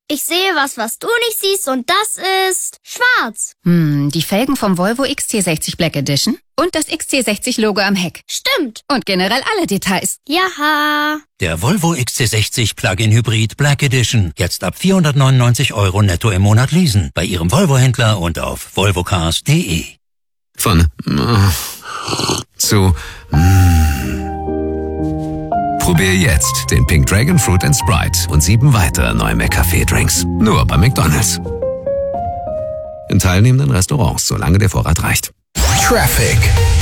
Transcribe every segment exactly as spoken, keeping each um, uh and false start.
Ich sehe was, was du nicht siehst, und das ist schwarz. Hm, die Felgen vom Volvo X C sechzig Black Edition und das X C sechzig Logo am Heck. Stimmt. Und generell alle Details. Jaha. Der Volvo X C sechzig Plug-in Hybrid Black Edition. Jetzt ab vierhundertneunundneunzig Euro netto im Monat leasen. Bei Ihrem Volvo-Händler und auf volvocars punkt de. Von äh, zu mm. Probier jetzt den Pink Dragon Fruit and Sprite und sieben weitere neue McCafé-Drinks. Nur bei McDonald's. In teilnehmenden Restaurants, solange der Vorrat reicht. Traffic.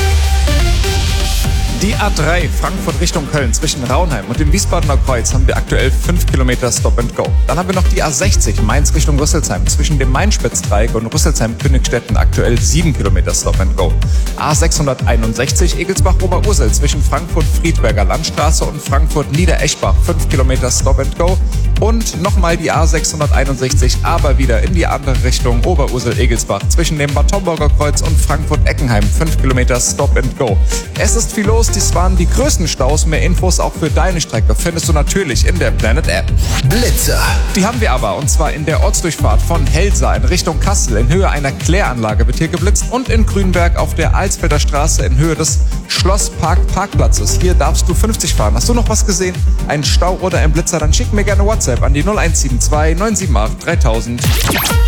Die A drei Frankfurt Richtung Köln zwischen Raunheim und dem Wiesbadener Kreuz haben wir aktuell fünf Kilometer Stop and Go. Dann haben wir noch die A sechzig Mainz Richtung Rüsselsheim zwischen dem Main-Spitz-Dreieck und Rüsselsheim-Königstetten aktuell sieben Kilometer Stop and Go. A sechshunderteinundsechzig Egelsbach-Oberursel zwischen Frankfurt-Friedberger Landstraße und Frankfurt-Niedereschbach fünf Kilometer Stop and Go. Und nochmal die A sechshunderteinundsechzig, aber wieder in die andere Richtung Oberursel-Egelsbach zwischen dem Bad Homburger Kreuz und Frankfurt-Eckenheim fünf Kilometer Stop and Go. Es ist viel los. Dies waren die größten Staus. Mehr Infos auch für deine Strecke findest du natürlich in der Planet App. Blitzer. Die haben wir aber, und zwar in der Ortsdurchfahrt von Helsa in Richtung Kassel. In Höhe einer Kläranlage wird hier geblitzt und in Grünberg auf der Alsfelder Straße in Höhe des Schlosspark-Parkplatzes. Hier darfst du fünfzig fahren. Hast du noch was gesehen? Ein Stau oder ein Blitzer? Dann schick mir gerne WhatsApp an die null eins sieben zwei neun sieben acht dreitausend.